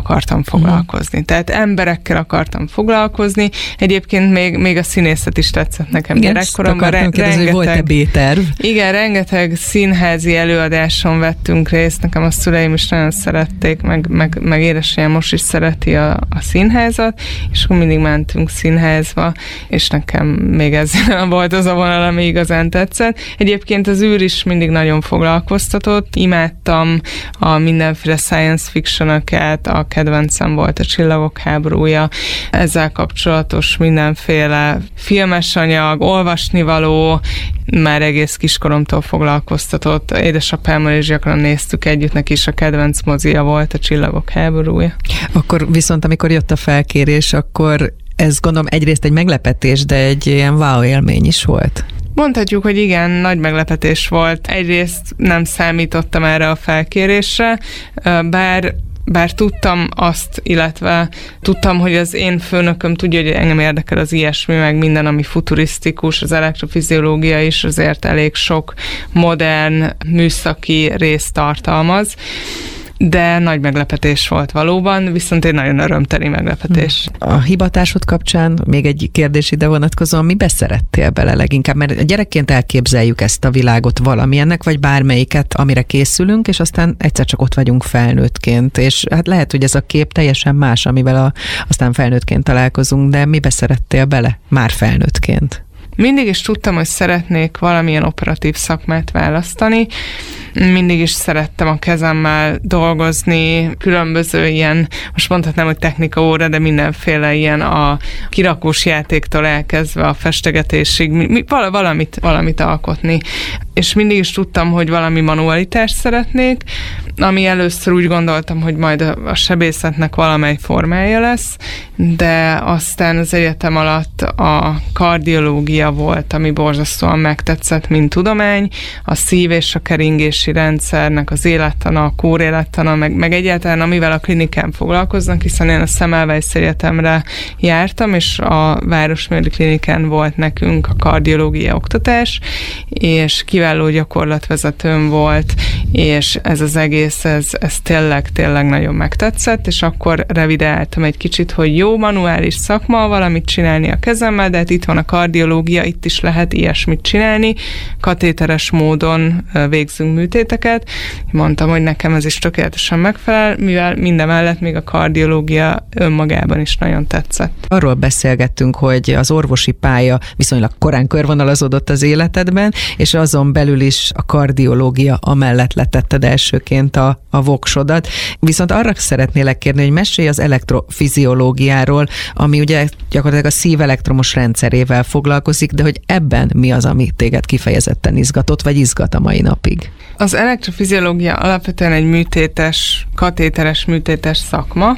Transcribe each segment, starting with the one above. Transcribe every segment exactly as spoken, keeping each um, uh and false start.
akartam foglalkozni. Uh-huh. Tehát emberekkel akartam foglalkozni. Egyébként még, még a színészet is tetszett nekem igen, gyerekkoromban. Re- kérdezni, rengeteg, volt-e B-terv? Igen, rengeteg színházi előadáson vettünk részt. Nekem a szüleim is nagyon szerették, meg, meg, meg édesanyám most is szereti a, a színházat, és akkor mindig mentünk színházba, és nekem még ez volt az a vonal, ami igazán tetszett. Egyébként az űr is mindig nagyon foglalkoztatott. Imádtam a mindenféle science fiction-öket, a kedvencem volt a Csillagok háborúja, ezzel kapcsolatos mindenféle filmes anyag, olvasnivaló, már egész kiskoromtól foglalkoztatott. Édesapámmal is gyakran néztük együtt, neki is a kedvenc mozia volt a Csillagok háborúja. Akkor viszont, amikor jött a felkérés, akkor ez gondolom egyrészt egy meglepetés, de egy ilyen wow élmény is volt. Mondhatjuk, hogy igen, nagy meglepetés volt. Egyrészt nem számítottam erre a felkérésre, bár Bár tudtam azt, illetve tudtam, hogy az én főnököm tudja, hogy engem érdekel az ilyesmi, meg minden, ami futurisztikus, az elektrofiziológia is azért elég sok modern műszaki részt tartalmaz, de nagy meglepetés volt valóban, viszont egy nagyon örömteli meglepetés. A hivatásod kapcsán még egy kérdés ide vonatkozóan, mibe szerettél bele leginkább? Mert gyerekként elképzeljük ezt a világot valamilyennek, vagy bármelyiket, amire készülünk, és aztán egyszer csak ott vagyunk felnőttként, és hát lehet, hogy ez a kép teljesen más, amivel a, aztán felnőttként találkozunk, de mibe szerettél bele már felnőttként? Mindig is tudtam, hogy szeretnék valamilyen operatív szakmát választani. Mindig is szerettem a kezemmel dolgozni, különböző ilyen, most mondhatnám, hogy technika óra, de mindenféle ilyen a kirakós játéktól elkezdve a festegetésig, mi, valamit, valamit alkotni. És mindig is tudtam, hogy valami manualitást szeretnék, ami először úgy gondoltam, hogy majd a sebészetnek valamely formája lesz, de aztán az egyetem alatt a kardiológia volt, ami borzasztóan megtetszett, mint tudomány, a szív- és a keringési rendszernek az élettana, a kórélettana, meg, meg egyáltalán amivel a klinikán foglalkoznak, hiszen én a Semmelweis Egyetemre jártam, és a Városmérő Klinikán volt nekünk a kardiológia oktatás, és kiváló gyakorlatvezetőm volt, és ez az egész, ez, ez tényleg, tényleg nagyon megtetszett, és akkor revideáltam egy kicsit, hogy jó, manuális szakma, valamit csinálni a kezemmel, de hát itt van a kardiológia, itt is lehet ilyesmit csinálni, katéteres módon végzünk műtéteket. Mondtam, hogy nekem ez is tökéletesen megfelel, mivel mindemellett még a kardiológia önmagában is nagyon tetszett. Arról beszélgettünk, hogy az orvosi pálya viszonylag korán körvonalazódott az életedben, és azon belül is a kardiológia amellett letetted elsőként a, a voksodat. Viszont arra szeretnélek kérni, hogy mesélj az elektrofiziológiáról, ami ugye gyakorlatilag a szív elektromos rendszerével foglalkozik, de hogy ebben mi az, ami téged kifejezetten izgatott, vagy izgat a mai napig? Az elektrofiziológia alapvetően egy műtétes, katéteres műtétes szakma,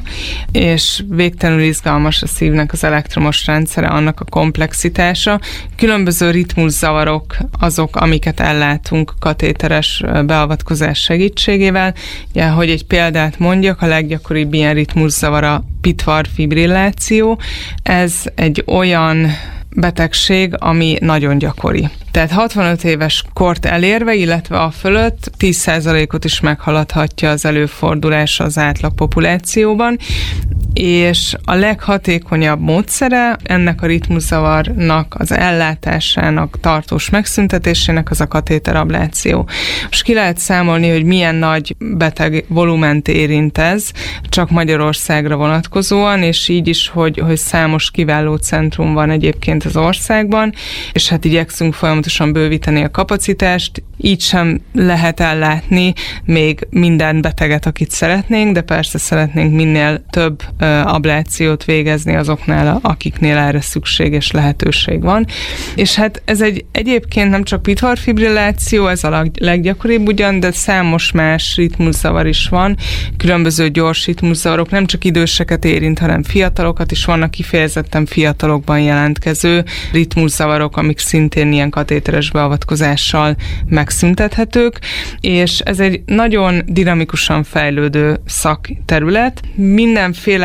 és végtelenül izgalmas a szívnek az elektromos rendszere, annak a komplexitása. Különböző ritmuszavarok azok, amiket ellátunk katéteres beavatkozás segítségével. Ugye, hogy egy példát mondjak, a leggyakoribb ilyen ritmuszavar a pitvar fibrilláció. Ez egy olyan betegség, ami nagyon gyakori. Tehát hatvanöt éves kort elérve, illetve a fölött tíz százalékot is meghaladhatja az előfordulás az átlag populációban, és a leghatékonyabb módszere ennek a ritmuszavarnak az ellátásának, tartós megszüntetésének az a katéterabláció. Most ki lehet számolni, hogy milyen nagy beteg volument érint ez, csak Magyarországra vonatkozóan, és így is, hogy, hogy számos kiváló centrum van egyébként az országban, és hát igyekszünk folyamatosan bővíteni a kapacitást, így sem lehet ellátni még minden beteget, akit szeretnénk, de persze szeretnénk minél több ö, ablációt végezni azoknál, akiknél erre szükség és lehetőség van. És hát ez egy egyébként nem csak pitvarfibrilláció, ez a leggyakoribb ugyan, de számos más ritmuszavar is van, különböző gyors ritmuszavarok, nem csak időseket érint, hanem fiatalokat is, vannak kifejezetten fiatalokban jelentkező ritmuszavarok, amik szintén ilyen katéteres beavatkozással megszüntethetők, és ez egy nagyon dinamikusan fejlődő szakterület. Mindenféle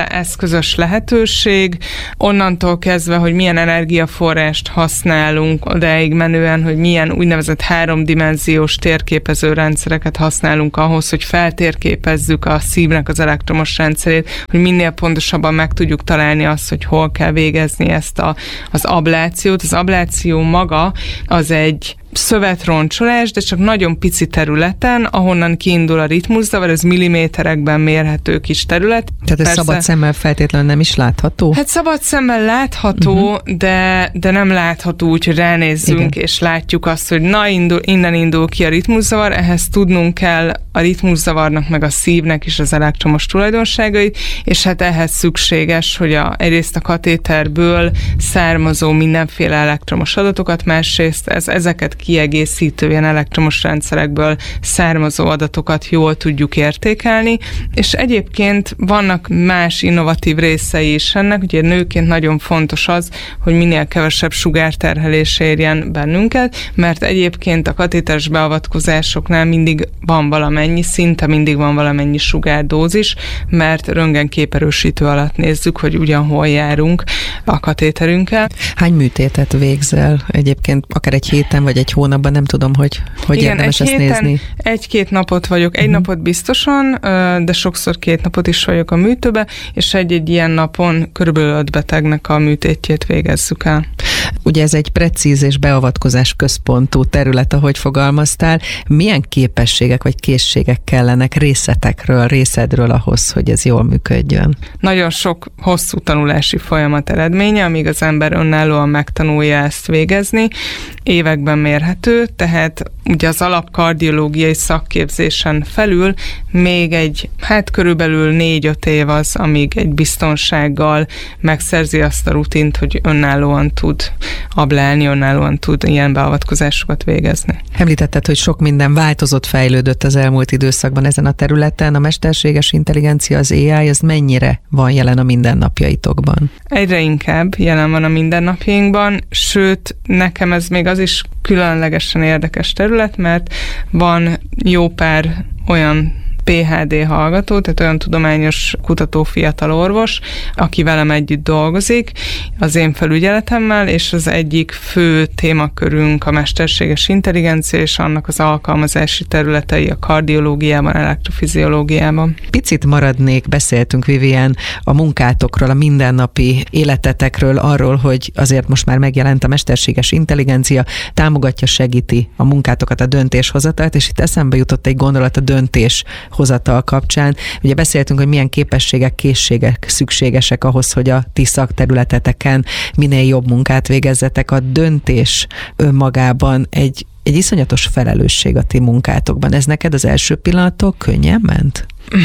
eszközös lehetőség, onnantól kezdve, hogy milyen energiaforrást használunk, odáig menően, hogy milyen úgynevezett háromdimenziós térképező rendszereket használunk ahhoz, hogy feltérképezzük a szívnek az elektromos rendszerét, hogy minél pontosabban meg tudjuk találni azt, hogy hol kell végezni ezt a, az ablációt. Az abláció maga az egy szövetroncsolás, de csak nagyon pici területen, ahonnan kiindul a ritmuszavar, ez milliméterekben mérhető kis terület. Tehát ez Persze, szabad szemmel feltétlenül nem is látható? Hát szabad szemmel látható, uh-huh. de, de nem látható úgy, hogy ránézzünk, igen. és látjuk azt, hogy na, indul, innen indul ki a ritmuszavar, ehhez tudnunk kell a ritmuszavarnak, meg a szívnek is az elektromos tulajdonságait, és hát ehhez szükséges, hogy a, egyrészt a katéterből származó mindenféle elektromos adatokat, másrészt ez, ezeket kiegészítő ilyen elektromos rendszerekből származó adatokat jól tudjuk értékelni, és egyébként vannak más innovatív részei is ennek, ugye nőként nagyon fontos az, hogy minél kevesebb sugárterhelés érjen bennünket, mert egyébként a katéteres beavatkozásoknál mindig van valamennyi, szinte mindig van valamennyi sugárdózis, mert röntgenképerősítő alatt nézzük, hogy ugyanhol járunk a katéterünkkel. Hány műtétet végzel egyébként, akár egy héten vagy egy hónapban, nem tudom, hogy, hogy Igen, érdemes egy ezt héten nézni. Egy-két napot vagyok, egy uh-huh. napot biztosan, de sokszor két napot is vagyok a műtőbe, és egy-egy ilyen napon körülbelül öt betegnek a műtétjét végezzük el. Ugye ez egy precíz és beavatkozás központú terület, ahogy fogalmaztál. Milyen képességek vagy készségek kellenek részletekről, részedről ahhoz, hogy ez jól működjön? Nagyon sok hosszú tanulási folyamat eredménye, amíg az ember önállóan megtanulja ezt végezni. Években mérhető, tehát ugye az alapkardiológiai szakképzésen felül még egy, hát körülbelül négy-öt év az, amíg egy biztonsággal megszerzi azt a rutint, hogy önállóan tud ablálni, önállóan tud ilyen beavatkozásokat végezni. Említetted, hogy sok minden változott, fejlődött az elmúlt időszakban ezen a területen. A mesterséges intelligencia, az á i, az mennyire van jelen a mindennapjaitokban? Egyre inkább jelen van a mindennapjainkban, sőt, nekem ez még az is különlegesen érdekes terület, mert van jó pár olyan pé há dé hallgató, tehát olyan tudományos kutató fiatal orvos, aki velem együtt dolgozik, az én felügyeletemmel, és az egyik fő témakörünk a mesterséges intelligencia, és annak az alkalmazási területei a kardiológiában, elektrofiziológiában. Picit maradnék, beszéltünk, Vivien, a munkátokról, a mindennapi életetekről, arról, hogy azért most már megjelent a mesterséges intelligencia, támogatja, segíti a munkátokat, a döntéshozatalt, és itt eszembe jutott egy gondolat a döntés hozatal kapcsán. Ugye beszéltünk, hogy milyen képességek, készségek szükségesek ahhoz, hogy a ti szakterületeteken minél jobb munkát végezzetek. A döntés önmagában egy, egy iszonyatos felelősség a ti munkátokban. Ez neked az első pillanattól könnyen ment?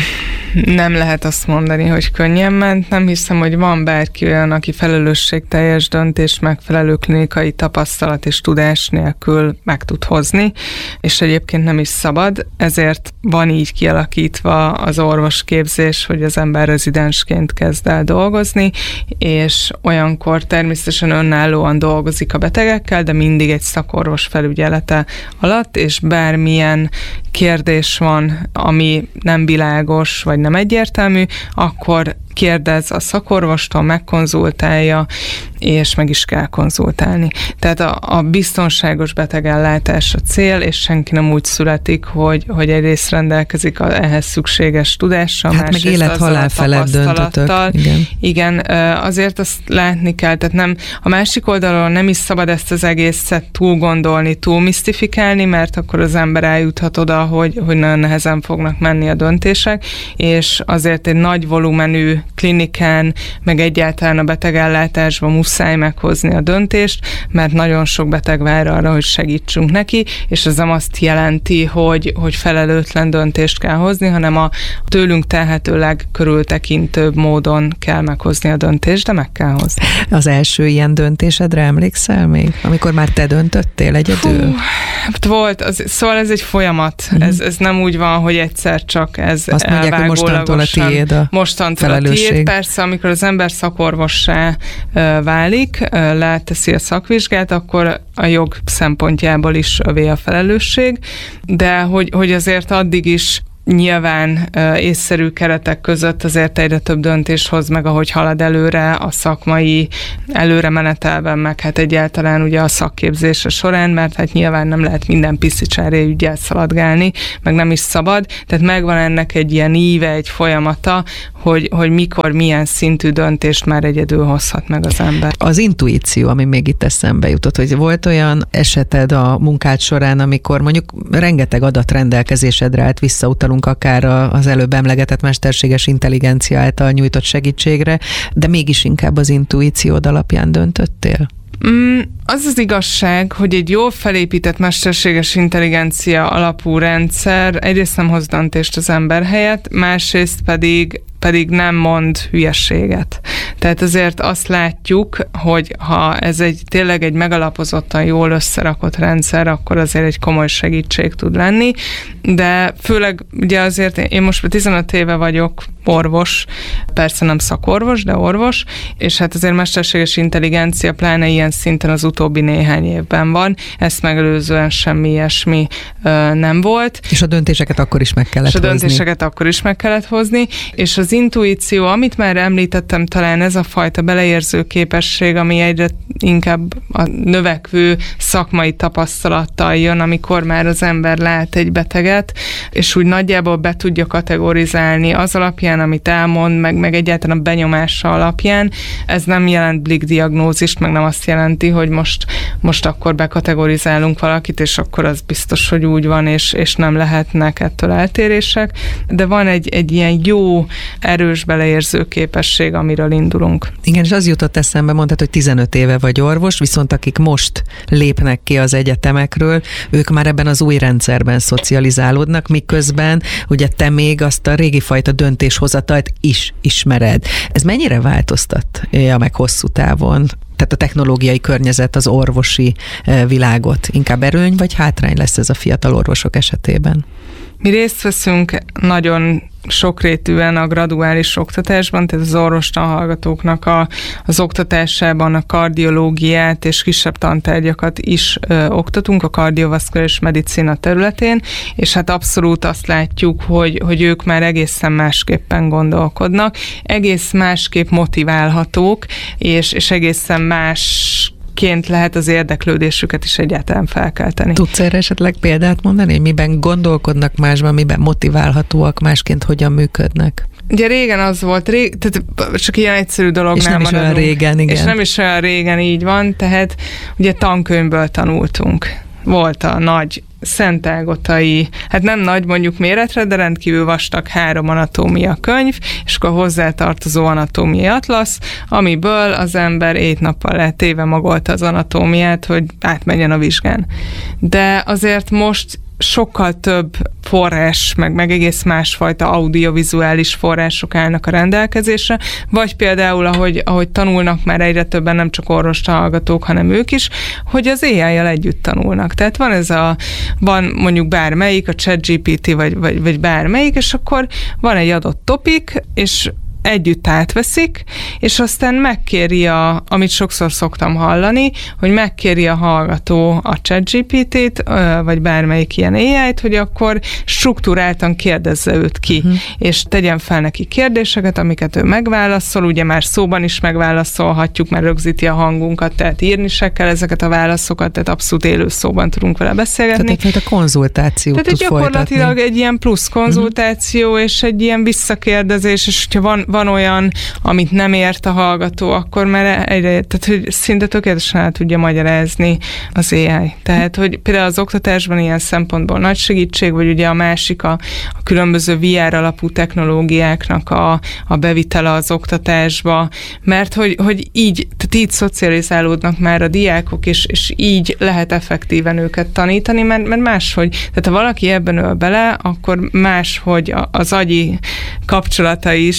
Nem lehet azt mondani, hogy könnyen ment. Nem hiszem, hogy van bárki olyan, aki felelősségteljes döntés, megfelelő klinikai tapasztalat és tudás nélkül meg tud hozni, és egyébként nem is szabad. Ezért van így kialakítva az orvosképzés, hogy az ember rezidensként kezd el dolgozni, és olyankor természetesen önállóan dolgozik a betegekkel, de mindig egy szakorvos felügyelete alatt, és bármilyen kérdés van, ami nem világos, vagy nem egyértelmű, akkor kérdez a szakorvostól, megkonzultálja, és meg is kell konzultálni. Tehát a, a biztonságos betegellátás a cél, és senki nem úgy születik, hogy, hogy egyrészt rendelkezik a, ehhez szükséges tudással, hát meg élet-halál felett döntötök. Igen. Igen, azért azt látni kell, tehát nem, a másik oldalon nem is szabad ezt az egészet túl gondolni, túl misztifikálni, mert akkor az ember eljuthat oda, hogy, hogy nagyon nehezen fognak menni a döntések, és azért egy nagy volumenű klinikán, meg egyáltalán a betegellátásban muszáj meghozni a döntést, mert nagyon sok beteg vár arra, hogy segítsünk neki, és ez nem azt jelenti, hogy, hogy felelőtlen döntést kell hozni, hanem a tőlünk telhetőleg körültekintőbb módon kell meghozni a döntést, de meg kell hozni. Az első ilyen döntésedre emlékszel még? Amikor már te döntöttél egyedül? Fú, volt, az, szóval ez egy folyamat. Mm. Ez, ez nem úgy van, hogy egyszer csak ez azt mondják, hogy mostantól a tiéd a mostantól a tiéd, persze, amikor az ember szakorvossá válik, leteszi a szakvizsgát, akkor a jog szempontjából is övé a felelősség, de hogy, hogy azért addig is nyilván észszerű keretek között azért egyre több döntést hoz meg, ahogy halad előre a szakmai előre menetelben, meg hát egyáltalán ugye a szakképzése során, mert hát nyilván nem lehet minden piszicsári ügyel szaladgálni, meg nem is szabad, tehát megvan ennek egy ilyen íve, egy folyamata, hogy, hogy mikor, milyen szintű döntést már egyedül hozhat meg az ember. Az intuíció, ami még itt eszembe jutott, hogy volt olyan eseted a munkád során, amikor mondjuk rengeteg adat rendelkezésedre állt, visszautalunk akár az előbb emlegetett mesterséges intelligencia által nyújtott segítségre, de mégis inkább az intuíciód alapján döntöttél? Mm, az az igazság, hogy egy jól felépített mesterséges intelligencia alapú rendszer egyrészt nem hoz döntést az ember helyett, másrészt pedig pedig nem mond hülyességet. Tehát azért azt látjuk, hogy ha ez egy tényleg egy megalapozottan jól összerakott rendszer, akkor azért egy komoly segítség tud lenni, de főleg ugye azért én most tizenöt éve vagyok orvos, persze nem szakorvos, de orvos, és hát azért mesterséges intelligencia pláne ilyen szinten az utóbbi néhány évben van, ezt megelőzően semmi ilyesmi ö, nem volt. És a döntéseket akkor is meg kellett hozni. És a döntéseket hozni. akkor is meg kellett hozni, és az intuíció, amit már említettem, talán ez a fajta beleérző képesség, ami egyre inkább a növekvő szakmai tapasztalattal jön, amikor már az ember lát egy beteget, és úgy nagyjából be tudja kategorizálni az alapján, amit elmond, meg, meg egyáltalán a benyomása alapján. Ez nem jelent blik diagnózist, meg nem azt jelenti, hogy most, most akkor bekategorizálunk valakit, és akkor az biztos, hogy úgy van, és, és nem lehetnek ettől eltérések, de van egy, egy ilyen jó, erős beleérző képesség, amiről indulunk. Igen, és az jutott eszembe, mondtad, hogy tizenöt éve vagy orvos, viszont akik most lépnek ki az egyetemekről, ők már ebben az új rendszerben szocializálódnak, miközben ugye te még azt a régi fajta döntéshozatalt is ismered. Ez mennyire változtatja meg hosszú távon? Tehát a technológiai környezet, az orvosi világot inkább erőny vagy hátrány lesz ez a fiatal orvosok esetében? Mi részt veszünk nagyon sokrétűen a graduális oktatásban, tehát az orvostanhallgatóknak a, az oktatásában a kardiológiát és kisebb tantárgyakat is ö, oktatunk a kardiovaszkuláris medicina területén, és hát abszolút azt látjuk, hogy, hogy ők már egészen másképpen gondolkodnak, egész másképp motiválhatók, és, és egészen más ként lehet az érdeklődésüket is egyáltalán felkelteni. Tudsz erre esetleg példát mondani, hogy miben gondolkodnak másban, miben motiválhatóak, másként hogyan működnek? Ugye régen az volt, rég, tehát csak ilyen egyszerű dolognál és nem is olyan régen, igen. És nem is olyan régen így van, tehát ugye tankönyvből tanultunk. Volt a nagy szentágotai, hát nem nagy mondjuk méretre, de rendkívül vastag három anatómia könyv, és akkor hozzátartozó anatómiai atlasz, amiből az ember ét nappal letéve magolta az anatómiát, hogy átmenjen a vizsgán. De azért most sokkal több forrás, meg, meg egész másfajta audiovizuális források állnak a rendelkezésre, vagy például, ahogy, ahogy tanulnak már egyre többen, nem csak orvostanhallgatók, hanem ők is, hogy az á í-jal együtt tanulnak. Tehát van ez a, van mondjuk bármelyik, a ChatGPT, vagy, vagy, vagy bármelyik, és akkor van egy adott topik, és együtt átveszik, és aztán megkéri, a, amit sokszor szoktam hallani, hogy megkéri a hallgató a ChatGPT-t, vagy bármelyik ilyen á í-t, hogy akkor struktúráltan kérdezze őt ki, uh-huh. és tegyen fel neki kérdéseket, amiket ő megválaszol, ugye már szóban is megválaszolhatjuk, mert rögzíti a hangunkat, tehát írni se kell ezeket a válaszokat, tehát abszolút élő szóban tudunk vele beszélgetni. Tehát egyfajta konzultációt Tehát tud gyakorlatilag folytatni. Egy ilyen plusz konzultáció, uh-huh. és egy ilyen visszakérdezés, és hogyha van van olyan, amit nem ért a hallgató, akkor már egyre, tehát hogy szinte tökéletesen el tudja magyarázni az á í. Tehát, hogy például az oktatásban ilyen szempontból nagy segítség, vagy ugye a másik a, a különböző vé er alapú technológiáknak a, a bevitele az oktatásba, mert hogy, hogy így, tehát így szocializálódnak már a diákok, és, és így lehet effektíven őket tanítani, mert, mert máshogy, tehát ha valaki ebben öl bele, akkor máshogy az agyi kapcsolatai is, meg, meg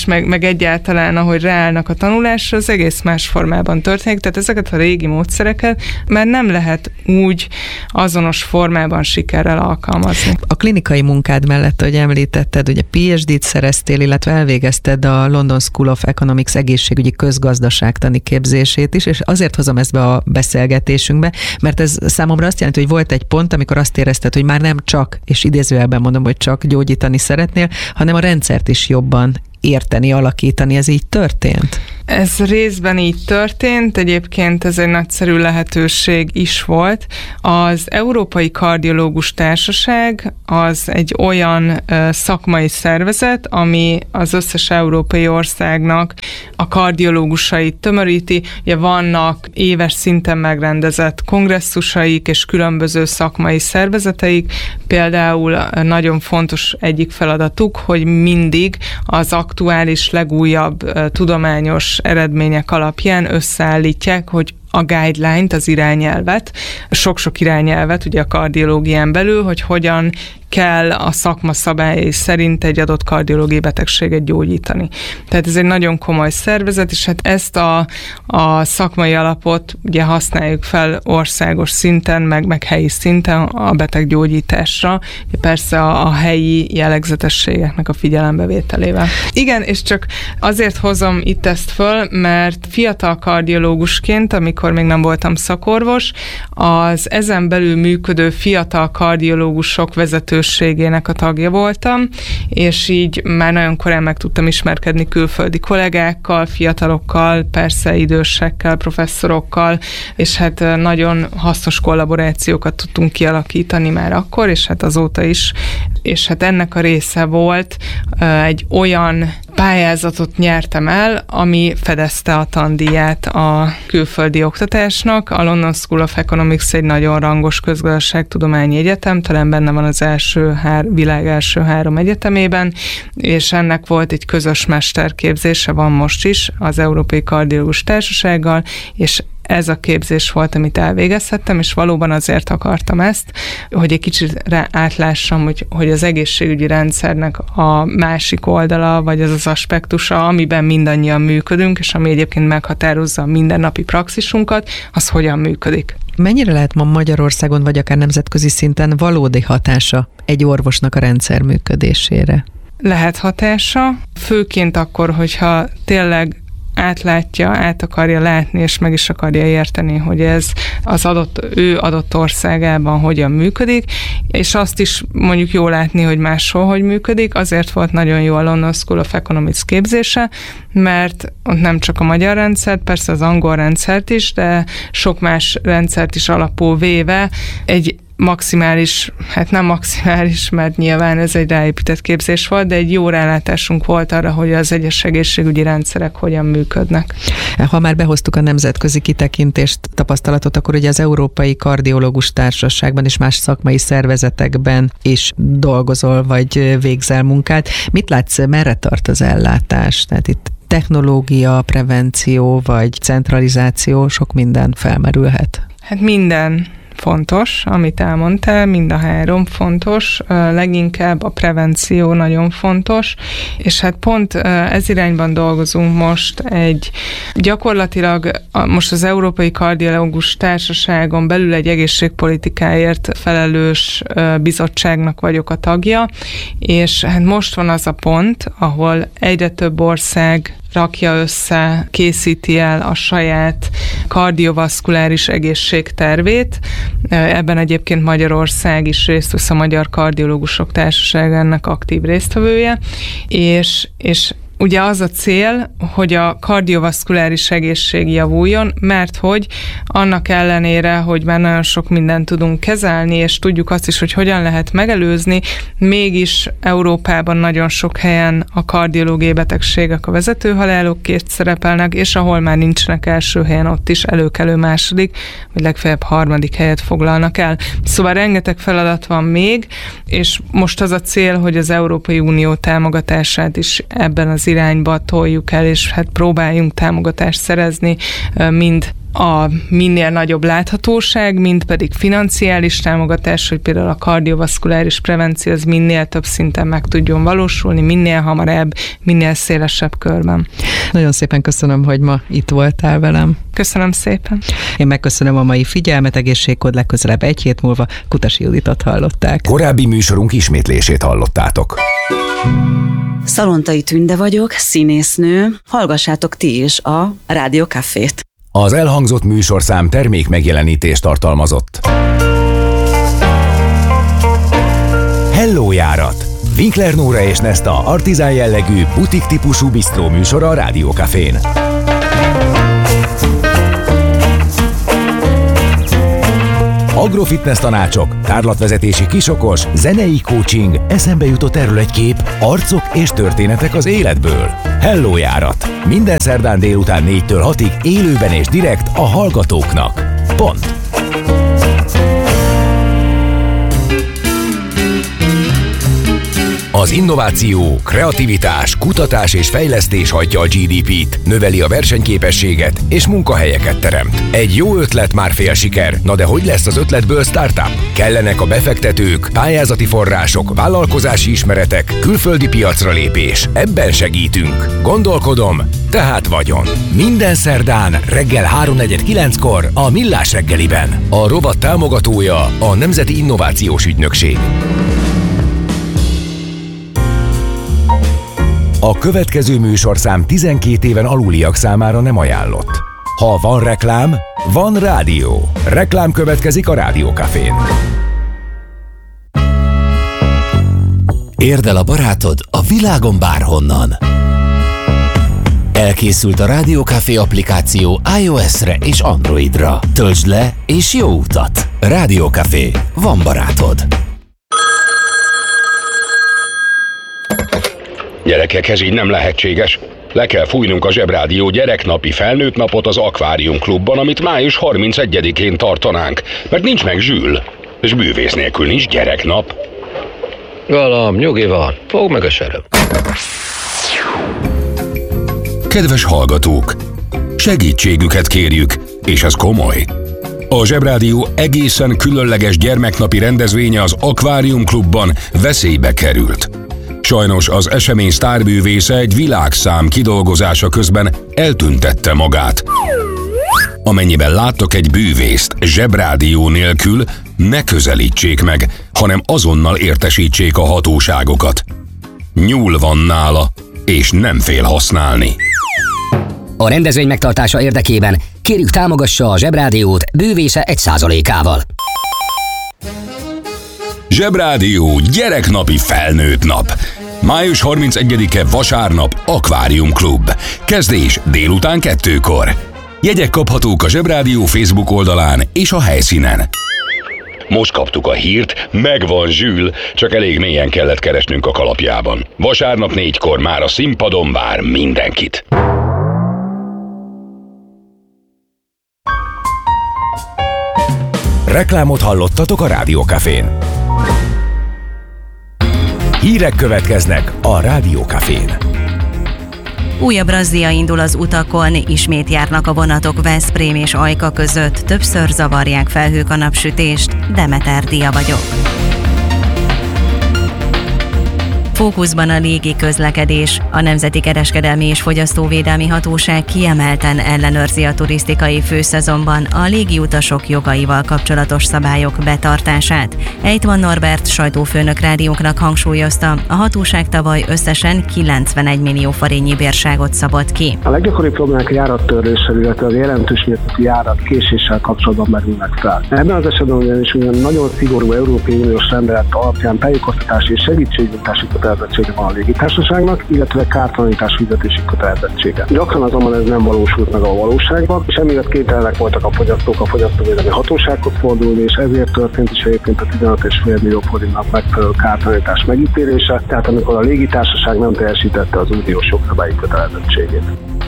egyáltalán, ahogy ráállnak a tanulásra, az egész más formában történik, tehát ezeket a régi módszereket már nem lehet úgy azonos formában sikerrel alkalmazni. A klinikai munkád mellett, ahogy említetted, ugye pé há dét szereztél, illetve elvégezted a London School of Economics egészségügyi közgazdaságtani képzését is, és azért hozom ezt be a beszélgetésünkbe, mert ez számomra azt jelenti, hogy volt egy pont, amikor azt érezted, hogy már nem csak, és idézőjelben mondom, hogy csak gyógyítani szeretnél, hanem a rendszert is jobban érteni, alakítani. Ez így történt? Ez részben így történt, egyébként ez egy nagyszerű lehetőség is volt. Az Európai Kardiológus Társaság az egy olyan uh, szakmai szervezet, ami az összes európai országnak a kardiológusait tömöríti. Ugye vannak éves szinten megrendezett kongresszusaik és különböző szakmai szervezeteik. Például nagyon fontos egyik feladatuk, hogy mindig az aktuális, legújabb uh, tudományos eredmények alapján összeállítják, hogy a guideline-t, az irányelvet, sok-sok irányelvet ugye a kardiológián belül, hogy hogyan kell a szakma szabályai szerint egy adott kardiológiai betegséget gyógyítani. Tehát ez egy nagyon komoly szervezet, és hát ezt a, a szakmai alapot ugye használjuk fel országos szinten, meg, meg helyi szinten a beteggyógyításra, persze a, a helyi jellegzetességeknek a figyelembevételével. Igen, és csak azért hozom itt ezt föl, mert fiatal kardiológusként, amikor még nem voltam szakorvos, az ezen belül működő fiatal kardiológusok vezetőségének a tagja voltam, és így már nagyon korán meg tudtam ismerkedni külföldi kollégákkal, fiatalokkal, persze idősekkel, professzorokkal, és hát nagyon hasznos kollaborációkat tudtunk kialakítani már akkor, és hát azóta is, és hát ennek a része volt egy olyan pályázatot nyertem el, ami fedezte a tandíját a külföldi oktatásnak. A London School of Economics egy nagyon rangos közgazdaságtudományi egyetem, talán benne van az első hár, világ első három egyetemében, és ennek volt egy közös mesterképzése, van most is az Európai Kardiológus Társasággal, és ez a képzés volt, amit elvégezhettem, és valóban azért akartam ezt, hogy egy kicsit rá átlássam, hogy, hogy az egészségügyi rendszernek a másik oldala, vagy az az aspektusa, amiben mindannyian működünk, és ami egyébként meghatározza a mindennapi praxisunkat, az hogyan működik. Mennyire lehet ma Magyarországon, vagy akár nemzetközi szinten valódi hatása egy orvosnak a rendszer működésére? Lehet hatása, főként akkor, hogyha tényleg átlátja, át akarja látni, és meg is akarja érteni, hogy ez az adott, ő adott országában hogyan működik, és azt is mondjuk jó látni, hogy máshol hogy működik. Azért volt nagyon jó a London School of Economics képzése, mert ott nem csak a magyar rendszert, persze az angol rendszert is, de sok más rendszert is alapul véve egy maximális, hát nem maximális, mert nyilván ez egy ráépített képzés volt, de egy jó rálátásunk volt arra, hogy az egyes egészségügyi rendszerek hogyan működnek. Ha már behoztuk a nemzetközi kitekintést, tapasztalatot, akkor ugye az Európai Kardiológus Társaságban és más szakmai szervezetekben is dolgozol, vagy végzel munkát. Mit látsz, merre tart az ellátás? Tehát itt technológia, prevenció, vagy centralizáció, sok minden felmerülhet. Hát minden fontos, amit elmondtál, mind a három fontos, leginkább a prevenció nagyon fontos, és hát pont ez irányban dolgozunk most egy gyakorlatilag most az Európai Kardiológus Társaságon belül egy egészségpolitikáért felelős bizottságnak vagyok a tagja, és hát most van az a pont, ahol egyre több ország rakja össze, készíti el a saját kardiovaszkuláris egészségtervét. Ebben egyébként Magyarország is részt vesz, a Magyar Kardiológusok Társaságának aktív résztvevője, és, és ugye az a cél, hogy a kardiovaszkuláris egészség javuljon, mert hogy annak ellenére, hogy már nagyon sok mindent tudunk kezelni, és tudjuk azt is, hogy hogyan lehet megelőzni, mégis Európában nagyon sok helyen a kardiológiai betegségek a vezető halálokként szerepelnek, és ahol már nincsenek első helyen, ott is előkelő második, vagy legfeljebb harmadik helyet foglalnak el. Szóval rengeteg feladat van még, és most az a cél, hogy az Európai Unió támogatását is ebben az irányba toljuk el, és hát próbáljunk támogatást szerezni mind a minél nagyobb láthatóság, mint pedig financiális támogatás, hogy például a kardiovaszkuláris prevenció az minél több szinten meg tudjon valósulni, minél hamarabb, minél szélesebb körben. Nagyon szépen köszönöm, hogy ma itt voltál velem. Köszönöm szépen. Én megköszönöm a mai figyelmet, egészségkód, legközelebb egy hét múlva Kutasi Juditot hallották. Korábbi műsorunk ismétlését hallottátok. Szalontai Tünde vagyok, színésznő. Hallgassátok ti is a Rádió Cafét. Az elhangzott műsorszám termék megjelenítést tartalmazott. Hello járat! Winkler Nóra és Nesta artizán jellegű, butik típusú bisztró műsora a Rádió Cafén. Agrofitness tanácsok, tárlatvezetési kisokos, zenei coaching, eszembe jutott erről egy kép, arcok és történetek az életből. Hello járat! Minden szerdán délután négytől hatig élőben és direkt a hallgatóknak. Pont! Az innováció, kreativitás, kutatás és fejlesztés hajtja a gé dé pét, növeli a versenyképességet és munkahelyeket teremt. Egy jó ötlet már fél siker, na de hogy lesz az ötletből startup? Kellenek a befektetők, pályázati források, vállalkozási ismeretek, külföldi piacra lépés. Ebben segítünk. Gondolkodom, tehát vagyon. Minden szerdán reggel háromnegyed kilenckor a Millás reggeliben. A rovat támogatója a Nemzeti Innovációs Ügynökség. A következő műsorszám tizenkét éven aluliak számára nem ajánlott. Ha van reklám, van rádió. Reklám következik a Rádió Cafén. Érd el a barátod a világon bárhonnan. Elkészült a Rádió Café applikáció iOS-re és Androidra. Töltsd le és jó utat! Rádió Café. Van barátod. Gyerekek, ez így nem lehetséges. Le kell fújnunk a Zsebrádió gyereknapi felnőtt napot az Akvárium Klubban, amit május harmincegyedikén tartanánk, mert nincs meg Zsül, és bűvész nélkül nincs gyereknap. Galam, nyugi van, fogd meg a sereg. Kedves hallgatók, segítségüket kérjük, és ez komoly. A Zsebrádió egészen különleges gyermeknapi rendezvénye az Akvárium Klubban veszélybe került. Sajnos az esemény sztárbűvésze egy világszám kidolgozása közben eltüntette magát. Amennyiben láttok egy bűvészt Zsebrádió nélkül, ne közelítsék meg, hanem azonnal értesítsék a hatóságokat. Nyúl van nála, és nem fél használni. A rendezvény megtartása érdekében kérjük támogassa a Zsebrádiót bűvése egy százalékával. Zsebrádió gyereknapi felnőtt nap. május harmincegyedike vasárnap Akvárium Klub. Kezdés délután kettőkor. Jegyek kaphatók a Zsebrádió Facebook oldalán és a helyszínen. Most kaptuk a hírt, megvan Zsül, csak elég mélyen kellett keresnünk a kalapjában. Vasárnap négykor már a színpadon vár mindenkit. Reklámot hallottatok a Rádió Cafén. Hírek következnek a Rádió Cafén. Újabb razzia indul az utakon, ismét járnak a vonatok Veszprém és Ajka között, többször zavarják felhők a napsütést. Demeter Dia vagyok. Fókuszban a légi közlekedés. A Nemzeti Kereskedelmi és Fogyasztóvédelmi Hatóság kiemelten ellenőrzi a turisztikai főszezonban a légiutasok jogaival kapcsolatos szabályok betartását. Ejtman Norbert sajtófőnök rádiónknak hangsúlyozta, a hatóság tavaly összesen kilencvenegy millió forintnyi bírságot szabott ki. A leggyakoribb problémák a járattörléssel, illetve a jelentős mértékű járat késéssel kapcsolatban merülnek fel. Ebben az esetben ugyanis nagyon szigorú Európai Uniós rendelet alapján tájékoztatási és segítségnyújtási kötelezettsége van a légitársaságnak, illetve kártalanítás fizetési kötelezettsége. Gyakran azonban ez nem valósult meg a valóságban, és emiatt kénytelenek voltak a fogyasztók a fogyasztóvédelmi hatósághoz fordulni, és ezért történt is egyébként a tizenöt egész öt millió forintnak megfelelő kártalanítás megítélése, tehát amikor a légitársaság nem teljesítette az uniós jogszabályi kötelezettségét.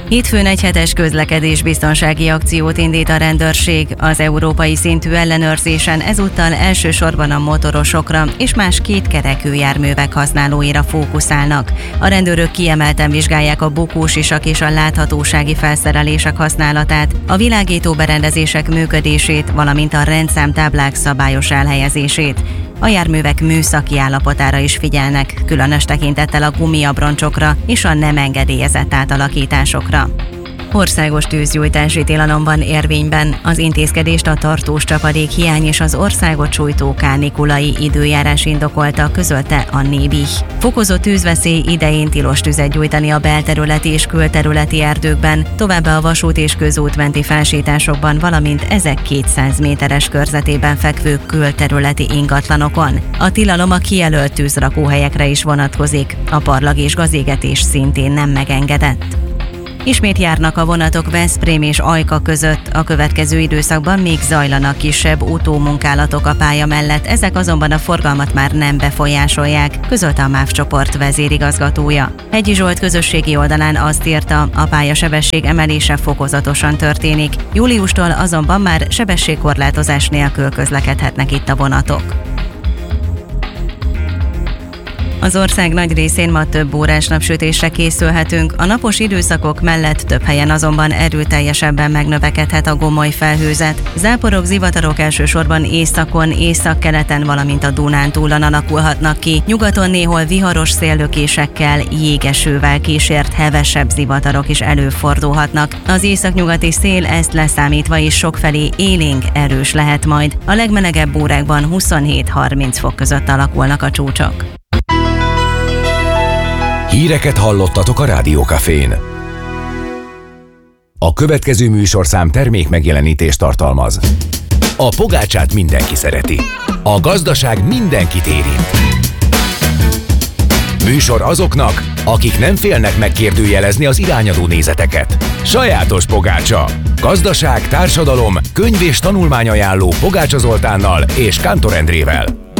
Hétfőn egy hetes közlekedésbiztonsági akciót indít a rendőrség. Az európai szintű ellenőrzésen ezúttal elsősorban a motorosokra és más kétkerekű járművek használóira fókuszálnak. A rendőrök kiemelten vizsgálják a bukósisak és a láthatósági felszerelések használatát, a világító berendezések működését, valamint a rendszámtáblák szabályos elhelyezését. A járművek műszaki állapotára is figyelnek, különös tekintettel a gumiabroncsokra és a nem engedélyezett átalakításokra. Országos tűzgyújtási tilalom van érvényben. Az intézkedést a tartós csapadék hiány és az országot sújtó kánikulai időjárás indokolta, közölte a Nébih. Fokozott tűzveszély idején tilos tüzet gyújtani a belterületi és külterületi erdőkben, továbbá a vasút és közút menti felsétásokban, valamint ezek kétszáz méteres körzetében fekvő külterületi ingatlanokon. A tilalom a kijelölt tűzrakóhelyekre is vonatkozik, a parlag és gazégetés szintén nem megengedett. Ismét járnak a vonatok Veszprém és Ajka között, a következő időszakban még zajlanak kisebb utómunkálatok a pálya mellett, ezek azonban a forgalmat már nem befolyásolják, közölte a MÁV csoport vezérigazgatója. Hegyi Zsolt közösségi oldalán azt írta, a pályasebesség emelése fokozatosan történik, júliustól azonban már sebességkorlátozás nélkül közlekedhetnek itt a vonatok. Az ország nagy részén ma több órás napsütésre készülhetünk, a napos időszakok mellett több helyen azonban erőteljesebben megnövekedhet a gomoly felhőzet. Záporok, zivatarok elsősorban északon, északkeleten, valamint a Dunántúlon alakulhatnak ki. Nyugaton néhol viharos széllökésekkel, jégesővel kísért hevesebb zivatarok is előfordulhatnak. Az északnyugati szél ezt leszámítva is sokfelé élénk erős lehet majd. A legmelegebb órákban huszonhét-harminc fok között alakulnak a csúcsok. Híreket hallottatok a Rádió Cafén. A következő műsorszám termék megjelenítést tartalmaz. A pogácsát mindenki szereti. A gazdaság mindenkit érint. Műsor azoknak, akik nem félnek megkérdőjelezni az irányadó nézeteket. Sajátos pogácsa. Gazdaság, társadalom, könyv és tanulmányajánló Pogácsa Zoltánnal és Kántor Endrével.